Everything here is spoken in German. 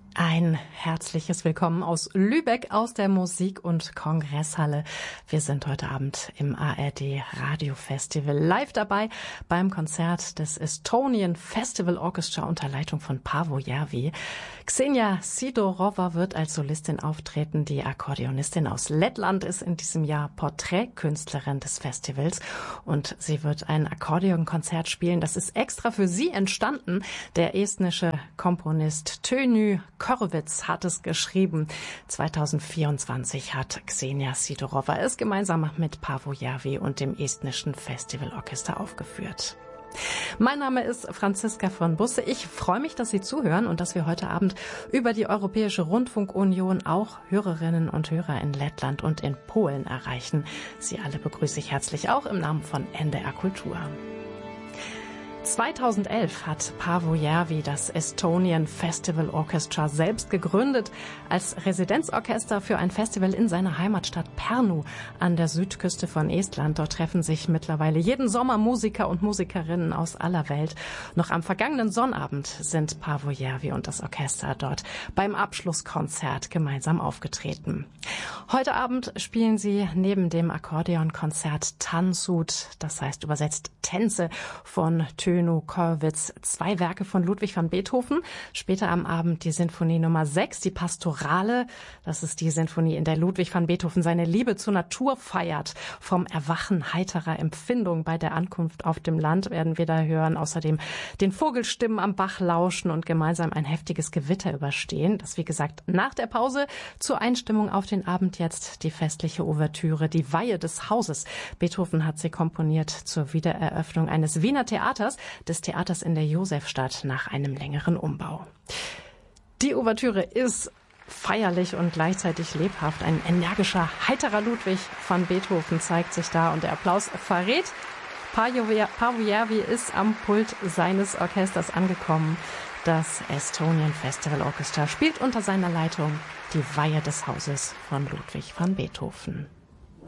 Ein herzliches Willkommen aus Lübeck aus der Musik- und Kongresshalle. Wir sind heute Abend im ARD Radio Festival live dabei beim Konzert des Estonian Festival Orchestra unter Leitung von Paavo Järvi. Xenia Sidorova wird als Solistin auftreten. Die Akkordeonistin aus Lettland ist in diesem Jahr Porträtkünstlerin des Festivals und sie wird ein Akkordeonkonzert spielen. Das ist extra für sie entstanden. Der estnische Komponist Tönu Korwitz hat es geschrieben. 2024 hat Xenia Sidorova es gemeinsam mit Paavo Järvi und dem estnischen Festivalorchester aufgeführt. Mein Name ist Franziska von Busse. Ich freue mich, dass Sie zuhören und dass wir heute Abend über die Europäische Rundfunkunion auch Hörerinnen und Hörer in Lettland und in Polen erreichen. Sie alle begrüße ich herzlich auch im Namen von NDR Kultur. 2011 hat Paavo Järvi das Estonian Festival Orchestra selbst gegründet als Residenzorchester für ein Festival in seiner Heimatstadt Pärnu an der Südküste von Estland. Dort treffen sich mittlerweile jeden Sommer Musiker und Musikerinnen aus aller Welt. Noch am vergangenen Sonnabend sind Paavo Järvi und das Orchester dort beim Abschlusskonzert gemeinsam aufgetreten. Heute Abend spielen sie neben dem Akkordeonkonzert Tansut, das heißt übersetzt Tänze von Tönu Korwitz, 2 Werke von Ludwig van Beethoven. Später am Abend die Sinfonie Nummer 6, die Pastorale. Das ist die Sinfonie, in der Ludwig van Beethoven seine Liebe zur Natur feiert. Vom Erwachen heiterer Empfindung bei der Ankunft auf dem Land werden wir da hören. Außerdem den Vogelstimmen am Bach lauschen und gemeinsam ein heftiges Gewitter überstehen. Das, wie gesagt, nach der Pause zur Einstimmung auf den Abend jetzt die festliche Ouvertüre, die Weihe des Hauses. Beethoven hat sie komponiert zur Wiedereröffnung eines Wiener Theaters, des Theaters in der Josefstadt nach einem längeren Umbau. Die Ouvertüre ist feierlich und gleichzeitig lebhaft. Ein energischer, heiterer Ludwig van Beethoven zeigt sich da und der Applaus verrät, Paavo Järvi ist am Pult seines Orchesters angekommen. Das Estonian Festival Orchestra spielt unter seiner Leitung die Weihe des Hauses von Ludwig van Beethoven.